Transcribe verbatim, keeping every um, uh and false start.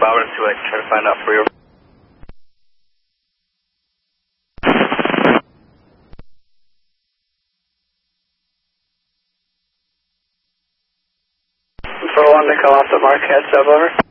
Bob, and see what I can try to find out for you. four one to call off the Marquette sub, over.